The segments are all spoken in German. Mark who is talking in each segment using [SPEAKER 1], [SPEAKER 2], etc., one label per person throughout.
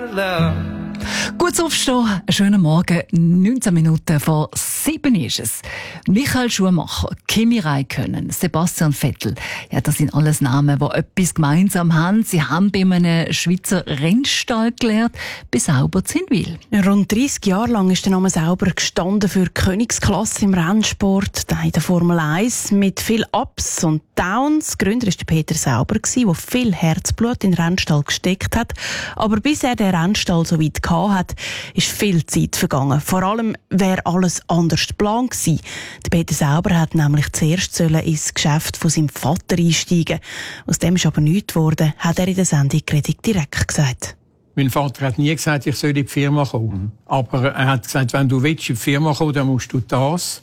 [SPEAKER 1] Gut aufstehen, einen schönen Morgen, 19 Minuten vor 7 ist es. Michael Schumacher, Kimi Räikkönen, Sebastian Vettel. Ja, das sind alles Namen, die etwas gemeinsam haben. Sie haben bei einem Schweizer Rennstall gelernt, bei Sauber Zinwil.
[SPEAKER 2] Rund 30 Jahre lang ist der Name Sauber gestanden für Königsklasse im Rennsport, in der Formel 1, mit viel Ups und Downs. Gründer war Peter Sauber, der viel Herzblut in den Rennstall gesteckt hat. Aber bis er den Rennstall so weit hatte, ist viel Zeit vergangen. Vor allem wäre alles anders geplant gewesen. Der Peter Sauber hat nämlich zuerst ins Geschäft von seinem Vater einsteigen. Aus dem ist aber nichts geworden, hat er in der Sendung «Kritik direkt» gesagt.
[SPEAKER 3] Mein Vater hat nie gesagt, ich soll in die Firma kommen. Aber er hat gesagt, wenn du willst in die Firma kommen, dann musst du das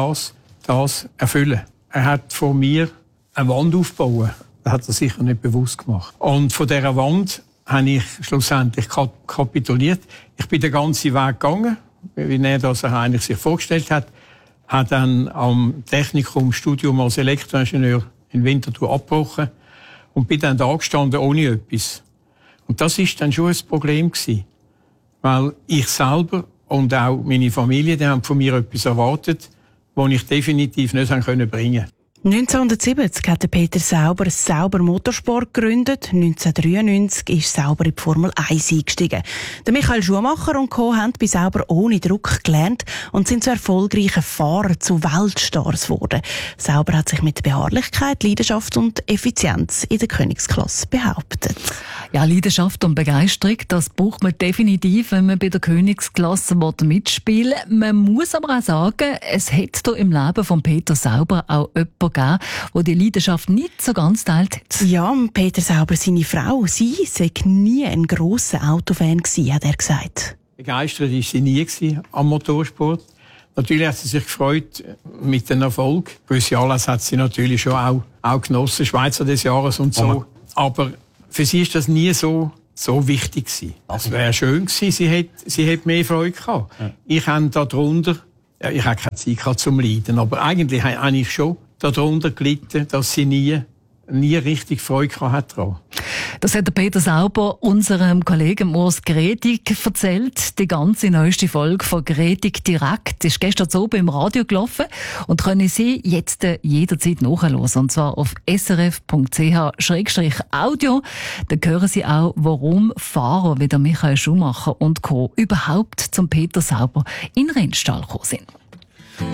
[SPEAKER 3] erfüllen. Er hat von mir eine Wand aufbauen. Das hat er sicher nicht bewusst gemacht. Und von dieser Wand habe ich schlussendlich kapituliert. Ich bin den ganzen Weg gegangen, wie er das eigentlich sich vorgestellt hat. Habe dann am Technikum Studium als Elektroingenieur in Winterthur abgebrochen und bin dann da gestanden ohne etwas. Und das ist dann schon ein Problem gewesen, weil ich selber und auch meine Familie, die haben von mir etwas erwartet, was ich definitiv nicht bringen konnte.
[SPEAKER 2] 1970 hat Peter Sauber Sauber Motorsport gegründet. 1993 ist Sauber in die Formel 1 eingestiegen. Der Michael Schumacher und Co. haben bei Sauber ohne Druck gelernt und sind zu erfolgreichen Fahrern, zu Weltstars geworden. Sauber hat sich mit Beharrlichkeit, Leidenschaft und Effizienz in der Königsklasse behauptet.
[SPEAKER 1] Ja, Leidenschaft und Begeisterung, das braucht man definitiv, wenn man bei der Königsklasse mitspielen will. Man muss aber auch sagen, es hat hier im Leben von Peter Sauber auch jemanden gegeben, der die Leidenschaft nicht so ganz teilt hat.
[SPEAKER 2] Ja, Peter Sauber, seine Frau, sie sei nie ein grosser Autofan gewesen, hat er gesagt.
[SPEAKER 3] Begeistert war sie nie am Motorsport. Natürlich hat sie sich gefreut mit dem Erfolg. Gewisse Anlässe hat sie natürlich schon auch genossen, Schweizer des Jahres und so. Aber für sie ist das nie so wichtig gewesen. Es wäre schön gewesen, sie hätte mehr Freude gehabt. Ja. Ich habe darunter, ich habe keine Zeit gehabt zum Leiden, aber eigentlich habe ich schon darunter gelitten, dass sie nie richtig Freude gehabt hat.
[SPEAKER 1] Das hat der Peter Sauber unserem Kollegen Urs Gretig erzählt. Die ganze neueste Folge von Gretig direkt ist gestern oben im Radio gelaufen und können Sie jetzt jederzeit nachhören. Und zwar auf srf.ch/audio. Da hören Sie auch, warum Fahrer wie der Michael Schumacher und Co. überhaupt zum Peter Sauber in den Rennstall gekommen sind.